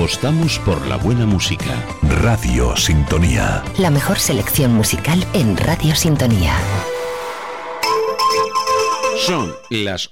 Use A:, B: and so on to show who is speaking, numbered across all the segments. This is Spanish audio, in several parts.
A: Apostamos por la buena música.
B: Radio Sintonía.
C: La mejor selección musical en Radio Sintonía.
A: Son las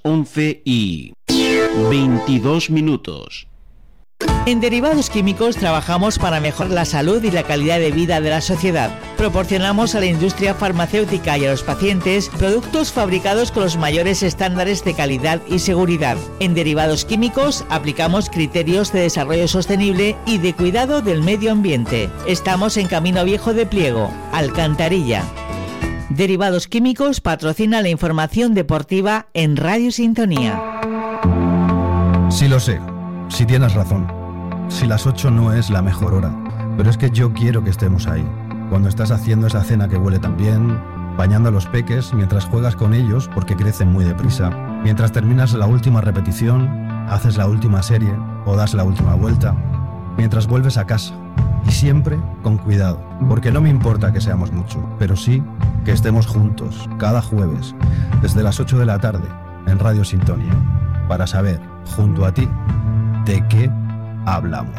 A: 11:22.
D: En Derivados Químicos trabajamos para mejorar la salud y la calidad de vida de la sociedad. Proporcionamos a la industria farmacéutica y a los pacientes productos fabricados con los mayores estándares de calidad y seguridad. En Derivados Químicos aplicamos criterios de desarrollo sostenible y de cuidado del medio ambiente. Estamos en Camino Viejo de Pliego, Alcantarilla. Derivados Químicos patrocina la información deportiva en Radio Sintonía.
E: Sí lo sé. Si tienes razón, si las 8 no es la mejor hora, pero es que yo quiero que estemos ahí, cuando estás haciendo esa cena que huele tan bien, bañando a los peques mientras juegas con ellos porque crecen muy deprisa, mientras terminas la última repetición, haces la última serie o das la última vuelta, mientras vuelves a casa, y siempre con cuidado, porque no me importa que seamos mucho, pero sí que estemos juntos cada jueves, desde las 8 de la tarde, en Radio Sintonía, para saber, junto a ti, ¿de qué hablamos?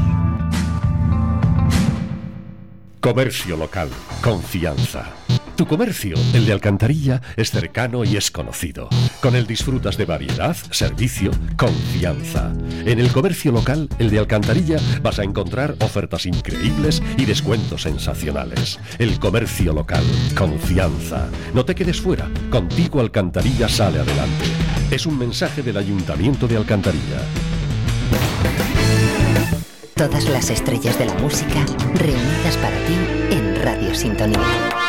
F: Comercio local, confianza. Tu comercio, el de Alcantarilla, es cercano y es conocido. Con él disfrutas de variedad, servicio, confianza. En el comercio local, el de Alcantarilla, vas a encontrar ofertas increíbles y descuentos sensacionales. El comercio local, confianza. No te quedes fuera, contigo Alcantarilla sale adelante. Es un mensaje del Ayuntamiento de Alcantarilla.
C: Todas las estrellas de la música reunidas para ti en Radio Sintonía.